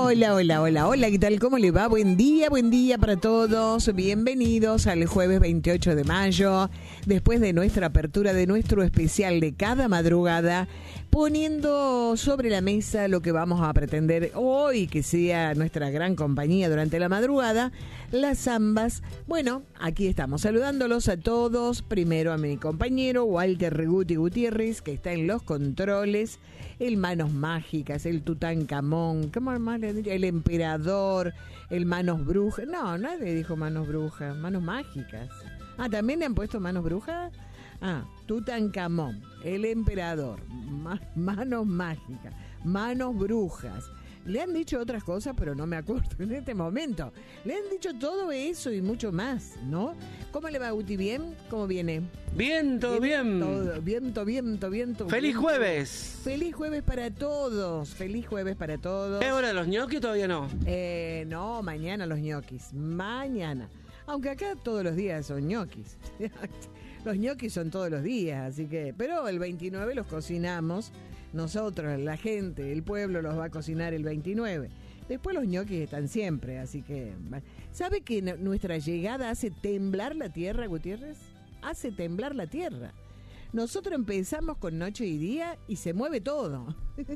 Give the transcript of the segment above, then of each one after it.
Hola, hola, hola, hola, ¿qué tal? ¿Cómo le va? Buen día para todos. Bienvenidos al jueves 28 de mayo, después de nuestra apertura de nuestro especial de cada madrugada, poniendo sobre la mesa lo que vamos a pretender hoy que sea nuestra gran compañía durante la madrugada, las zambas. Bueno, aquí estamos saludándolos a todos. Primero a mi compañero Walter Reguti Gutiérrez, que está en los controles, el Manos Mágicas, el Tutankamón, ¿cómo más le diría? El Emperador, el Manos Brujas. No, nadie dijo Manos Brujas, Manos Mágicas. Ah, ¿también le han puesto Manos Brujas? Ah, Tutankamón, el Emperador, Manos Mágicas, Manos Brujas. Le han dicho otras cosas, pero no me acuerdo en este momento. Le han dicho todo eso y mucho más, ¿no? ¿Cómo le va, Guti? ¿Bien? ¿Cómo viene? Bien, todo bien. Todo, viento. ¡Feliz jueves! Feliz jueves para todos. Feliz jueves para todos. ¿Es hora de los ñoquis? Todavía no. No, mañana los ñoquis. Mañana. Aunque acá todos los días son ñoquis. Los ñoquis son todos los días, así que... Pero el 29 los cocinamos. Nosotros, la gente, el pueblo los va a cocinar el 29. Después los ñoquis están siempre, así que... ¿Sabe que nuestra llegada hace temblar la tierra, Gutiérrez? Hace temblar la tierra. Nosotros empezamos con noche y día y se mueve todo.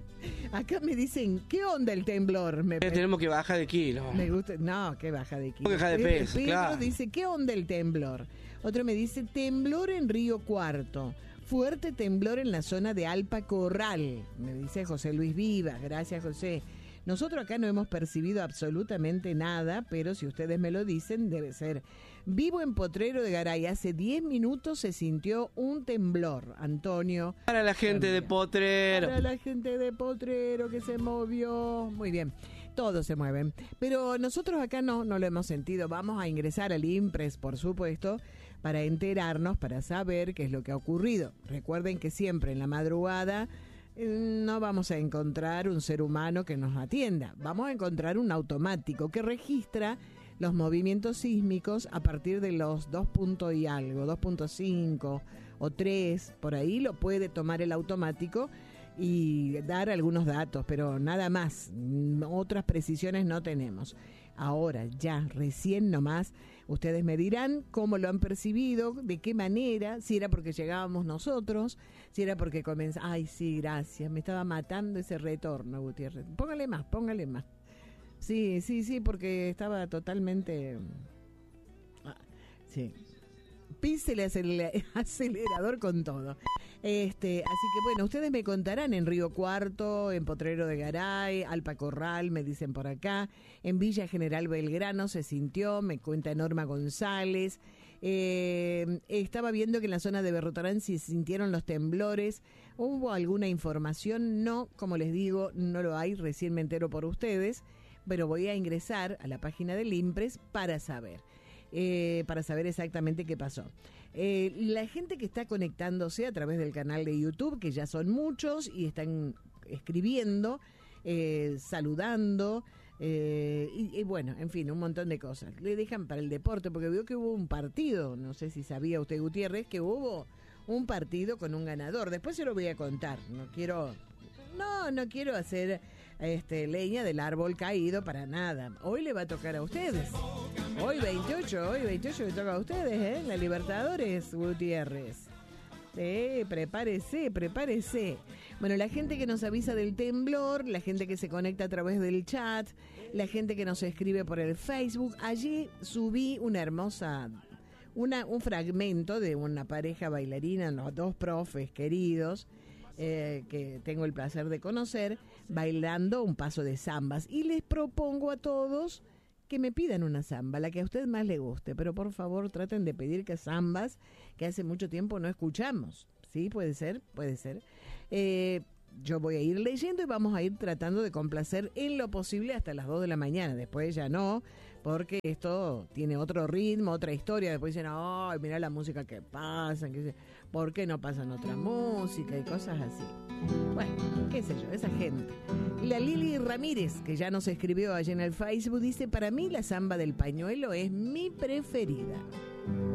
Acá me dicen, ¿qué onda el temblor? Tenemos que bajar de kilo. Me gusta, no, ¿qué baja de kilo? Baja de peso, Pedro claro. dice, ¿qué onda el temblor? Otro me dice, temblor en Río Cuarto. Fuerte temblor en la zona de Alpa Corral, me dice José Luis Vivas. Gracias, José. Nosotros acá no hemos percibido absolutamente nada, pero si ustedes me lo dicen, debe ser. Vivo en Potrero de Garay. Hace 10 minutos se sintió un temblor, Antonio. Para la gente de Potrero. Para la gente de Potrero que se movió. Muy bien. Todos se mueven. Pero nosotros acá no lo hemos sentido. Vamos a ingresar al IMPRES, por supuesto, para enterarnos, para saber qué es lo que ha ocurrido. Recuerden que siempre en la madrugada no vamos a encontrar un ser humano que nos atienda. Vamos a encontrar un automático que registra los movimientos sísmicos a partir de los 2 puntos y algo, 2.5 o 3, por ahí lo puede tomar el automático y dar algunos datos, pero nada más. Otras precisiones no tenemos. Ahora, ya, recién nomás, ustedes me dirán cómo lo han percibido, de qué manera, si era porque llegábamos nosotros, si era porque comenzamos. Ay, sí, gracias, me estaba matando ese retorno, Gutiérrez. Póngale más. Sí, porque estaba totalmente... Sí. Písele acelerador con todo. Así que bueno, ustedes me contarán en Río Cuarto, en Potrero de Garay, Alpa Corral, me dicen por acá, en Villa General Belgrano se sintió, me cuenta Norma González. Estaba viendo que en la zona de Berrotarán se sintieron los temblores. ¿Hubo alguna información? No, como les digo, no lo hay, recién me entero por ustedes, pero voy a ingresar a la página del IMPRES para saber exactamente qué pasó. La gente que está conectándose a través del canal de YouTube, que ya son muchos y están escribiendo, saludando, y bueno, en fin, un montón de cosas. Le dejan para el deporte, porque veo que hubo un partido, no sé si sabía usted, Gutiérrez, que hubo un partido con un ganador. Después se lo voy a contar, no quiero hacer leña del árbol caído para nada. Hoy le va a tocar a ustedes. Hoy 28 le toca a ustedes, la Libertadores, Gutiérrez. Prepárese. Bueno, la gente que nos avisa del temblor, la gente que se conecta a través del chat, la gente que nos escribe por el Facebook. Allí subí un fragmento de una pareja bailarina, los dos profes queridos, que tengo el placer de conocer, bailando un paso de zambas. Y les propongo a todos que me pidan una zamba, la que a usted más le guste, pero por favor traten de pedir que zambas que hace mucho tiempo no escuchamos. ¿Sí? Puede ser. Yo voy a ir leyendo y vamos a ir tratando de complacer en lo posible hasta las 2 de la mañana. Después ya no, porque esto tiene otro ritmo, otra historia. Después dicen, ay, mirá la música que pasan, ¿por qué no pasan otra música? Y cosas así. Bueno, qué sé yo, esa gente. La Lili Ramírez, que ya nos escribió allí en el Facebook, dice, para mí la zamba del pañuelo es mi preferida.